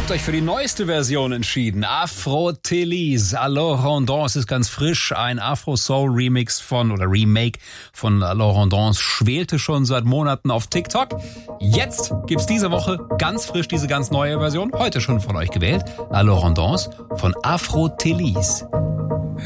habt euch für die neueste Version entschieden. Afro-Télise. Laurent Dance ist ganz frisch. Ein Afro-Soul-Remake von Laurent Dance schwelte schon seit Monaten auf TikTok. Jetzt gibt's diese Woche ganz frisch diese ganz neue Version. Heute schon von euch gewählt. Laurent Dance von Afro-Télise.